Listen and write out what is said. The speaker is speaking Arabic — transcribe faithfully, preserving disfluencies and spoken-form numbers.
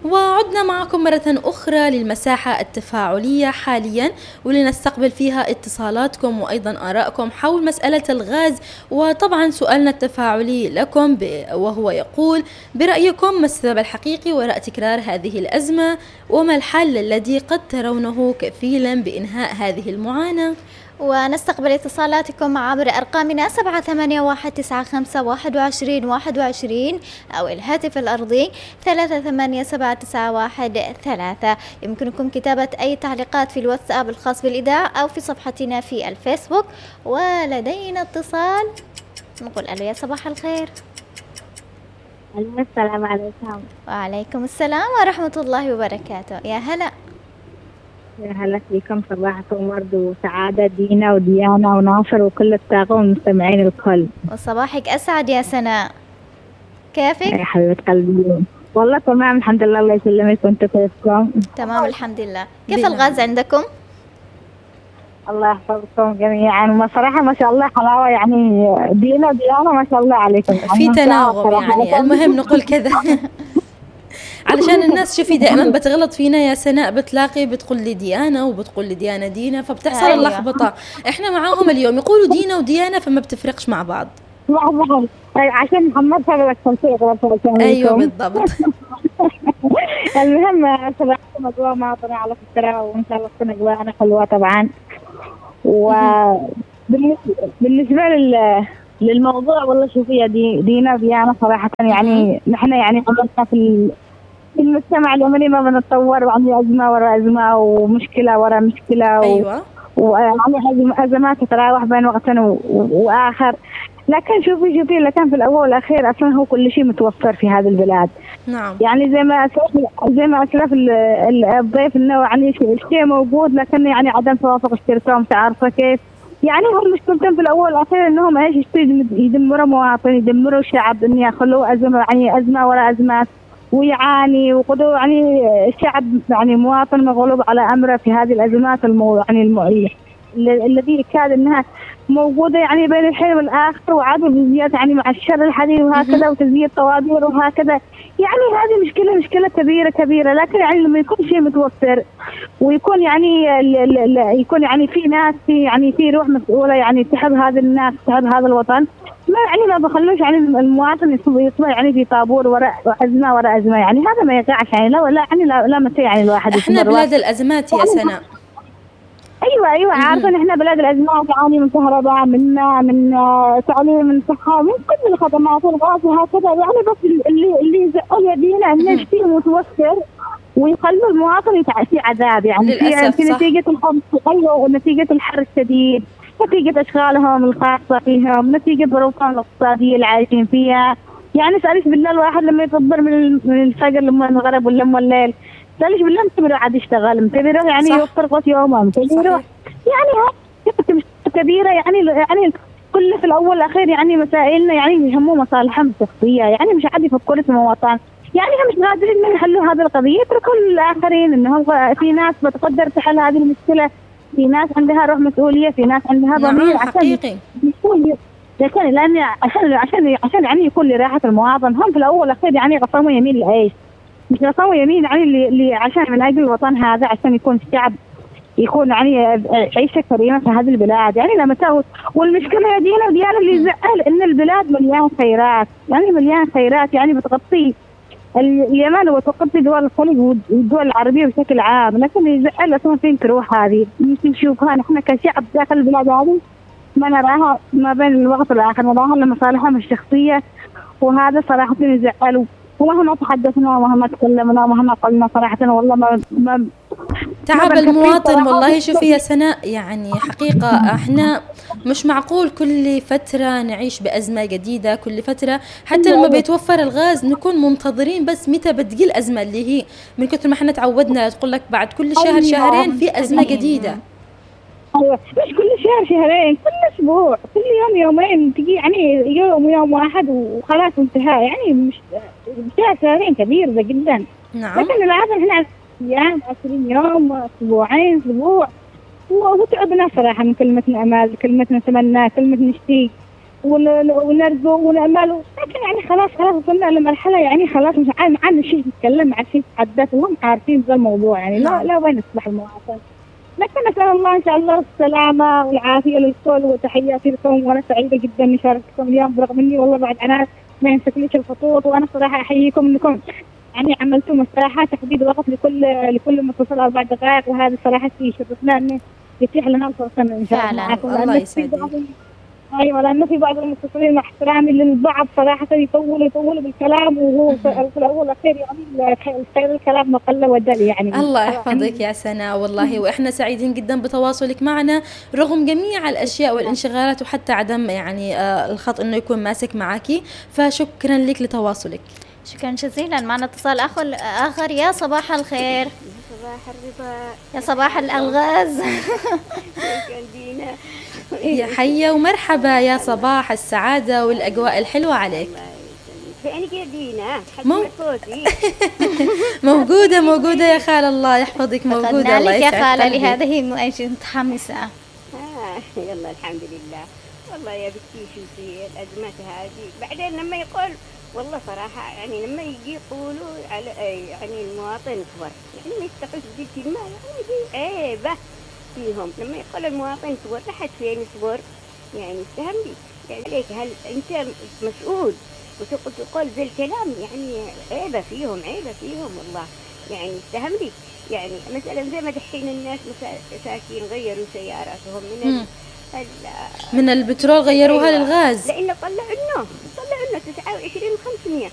وعدنا معكم مرة أخرى للمساحة التفاعلية حاليا، ولنستقبل فيها اتصالاتكم وأيضا آرائكم حول مسألة الغاز. وطبعا سؤالنا التفاعلي لكم وهو يقول: برأيكم ما السبب الحقيقي وراء تكرار هذه الأزمة، وما الحل الذي قد ترونه كفيلا بإنهاء هذه المعاناة؟ ونستقبل اتصالاتكم عبر أرقامنا سبعة ثمانية واحد تسعة خمسة واحد وعشرين واحد وعشرين أو الهاتف الأرضي ثلاثة ثمانية سبعة تسعة واحد ثلاثة. يمكنكم كتابة أي تعليقات في الواتساب الخاص بالإذاعة أو في صفحتنا في الفيسبوك. ولدينا اتصال، نقول ألو، يا صباح الخير. السلام عليكم. وعليكم السلام ورحمة الله وبركاته. يا هلا. يا هلا فيكم، صباحكم ورد وسعادة، دينا وديانا وناصر وكل الطاقم والمستمعين الكل. وصباحك أسعد يا سناء، كيفك؟ يا حبيبة قلبي، والله تمام الحمد لله، الله يسلمك. وانتم كيفكم؟ تمام الحمد لله. كيف الغاز عندكم؟ الله يحفظكم جميعا. ما صراحة ما شاء الله حلاوة، يعني دينا وديانا ما شاء الله عليكم، في تناغم يعني. المهم نقول كذا علشان الناس شوفي دائما بتغلط فينا يا سناء، بتلاقي بتقول لي ديانا وبتقول لي ديانا دينا، فبتحصل أيوة. اللخبطة. احنا معاهم اليوم يقولوا دينا وديانا، فما بتفرقش مع بعض. عشان محمد هذا التنسيق. ايوه بالضبط. المهم صباحكم اجواء ماطرة على فكرة، وان شاء الله تكون اجواءنا حلوة طبعا. وبالنسبة لل للموضوع، والله شوفي يا دي دينا وديانا صراحة، يعني نحن يعني عملنا في المجتمع اليمني ما بنتطور، يعني أزمة ورا أزمة ومشكلة ورا مشكلة و... أيوة. ويعني أزمات تتراوح بين وقت و... وآخر. لكن شوفي شوفي اللي كان في الأول والأخير أصلا هو كل شيء متوفر في هذه البلاد. نعم. يعني زي ما أسلف زي ما أسلف الضيف إنه يعني الشيء موجود، لكن يعني عدم توافق الشركة مش عارفة كيف. يعني هم مشكلتهم في الأول والأخير إنهم إيش يدمروا مواطن، يدمروا الشعب، إن يخلوا أزمة يعني أزمة وراء أزمات ويعاني، وقدوا يعني الشعب يعني مواطن مغلوب على أمره في هذه الأزمات المو يعني المو الذي كاد إنها موجودة يعني بين الحين والآخر، وعادوا بزيادة يعني مع الشر الحديث وهكذا، وتزييد طوابير وهكذا. يعني هذه مشكلة مشكلة كبيرة كبيرة. لكن يعني لما يكون شيء متوفر ويكون يعني ال ال يكون يعني في ناس في يعني في روح مسؤولة يعني تحب هذا الناس، تحب هذا الوطن، ما يعني ما بخلوش يعني المواطن يصبح يعني في طابور وراء أزمة وراء أزمة. يعني هذا ما يقعش يعني لا لا يعني لا, لا متى يعني الواحد. احنا بلاد الأزمات يا سناء. ايوه ايوه عارفه احنا بلاد الازمات، نعاني من كهرباء، من من تعليم، من صحه، من كل الخدمات والغاز وهكذا. يعني بس اللي اللي زقوا يدينا ان الشيء متوفر ويخلوا المواطن في عذاب، يعني في, في نتيجه الحر. ايوه نتيجه الحر الشديد، نتيجه اشغالهم الخاصه فيهم، نتيجه ظروفهم الاقتصاديه اللي عايشين فيها. يعني سألت بالله الواحد لما يصبر من من الفجر لما الغرب ولا لما الليل، ليش بالله متى بيروح عاد يشتغل، متى بيروح يعني يوفر قوت يومه، متى بيروح يعني هاي مشكلة كبيرة. يعني يعني كل في الأول والأخير يعني مسائلنا يعني يهموا مصالحهم الشخصية، يعني مش عاد يفكروا في مواطن. يعني هم مش قادرين إنهم يحلوا هذه القضية، يتركوا الآخرين إنهم في ناس بتقدر تحل هذه المشكلة، في ناس عندها روح مسؤولية، في ناس عندها ضمير عشان يكون. لكن لأن عشان عشان عشان يعني يكون لراحة المواطن، هم في الأول والأخير يعني قسموا يمين لإيش؟ مش قسموا يمين يعني اللي عشان من أجل الوطن هذا، عشان يكون الشعب يكون يعني عيشة كريمة في هذه البلاد. يعني لما تاخذ والمشكلة يا دينا وديانا اللي يزعل إن البلاد مليان خيرات، يعني مليان خيرات، يعني بتغطي اليمن وتغطي دول الخليج والدول العربية بشكل عام. لكن يزعل أصلا فين تروح هذه، ممكن نشوفها نحن كشعب داخل البلاد هذه ما نراها ما بين الوقت والآخر، نراها لمصالحهم الشخصية، وهذا صراحة يزعل. ومهما تحدثنا ومهما تكلمنا ومهما قلنا صراحة والله ما, ما تعب المواطن. والله شوفي يا سناء، يعني حقيقة احنا مش معقول كل فترة نعيش بأزمة جديدة، كل فترة حتى لما بيتوفر الغاز نكون منتظرين بس متى بتجي الأزمة، اللي هي من كثر ما احنا تعودنا تقول لك بعد كل شهر شهرين في أزمة جديدة. أيوة مش كل شهر شهرين، كل أسبوع، كل يوم يومين تجي، يعني يوم يوم واحد وخلاص انتهاء. يعني مش شهر شهرين كبير ده جدا. نعم. لكن العادة احنا أيام عشرين يوم، أسبوعين، أسبوع، وتعبنا صراحة من كلمة أمل، كلمة نتمنى، كلمة نشتي، ون- ونرجو ونأمل، لكن يعني خلاص خلاص وصلنا لمرحلة يعني خلاص مش عارف ما عندنا شيء نتكلم، ما عاد شيء نتحدث، وهم عارفين ذا الموضوع يعني لا نعم. لا وين يصبح المواطن. لكن نسأل الله إن شاء الله السلامة والعافية للكل، وتحياتي لكم، وأنا سعيدة جدا بمشاركتكم اليوم برغم إني والله بعد أنا ما يمسكليش الخطوط، وأنا صراحة أحييكم إنكم يعني عملتوا مساحة تحديد وقت لكل لكل متصل أربع دقائق، وهذا صراحة شيء شرفنا إنه يتيح لنا الفرصة إن شاء الله فعلاً. معكم. الله لأنه في يسعدك. بعض ايوه لانه في بعض المتصلين مع احترامي للبعض صراحه يطول يطول بالكلام، وهو في في الاول والاخير يعني خير الكلام ما قل ودل يعني. الله يحفظك يا سناء والله، وإحنا سعيدين جدا بتواصلك معنا رغم جميع الأشياء والانشغالات وحتى عدم يعني آه، الخط إنه يكون ماسك معاكي، فشكرا لك لتواصلك. شكرا جزيلا. معنا اتصال آخر آخر يا صباح الخير. صباح الرضا. يا صباح الألغاز. عندنا يا حيا ومرحبا، يا صباح السعادة والأجواء الحلوة عليك. فين قاعدينا؟ مو- حسب صوتي. موجودة موجودة يا خالة، الله يحفظك، موجودة. فقدنا الله لك يا يسعد خالة قلبك. لهذه المؤشر متحمسة. آه يلا الحمد لله. والله يا بنتي شوفي الأزمات هذه بعدين لما يقول والله صراحة يعني لما يجي يقولوا على يعني المواطن كبر، يعني ما يستقل ذي الكلمة، يعني دي عيبة فيهم. لما يقول المواطن كبر لحد فين يصبر؟ يعني استهم لي يعني عليك، هل أنت مسؤول وتقول ذي الكلام؟ يعني عيبة فيهم، عيبة فيهم والله. يعني استهم لي يعني مثلا زي ما دحين الناس مساكين غيروا سياراتهم من مم. ال ال- من البترول غيروها أيوة. للغاز. لأنه طلعوا لنا طلعوا لنا تسعة وعشرين وخمسمية،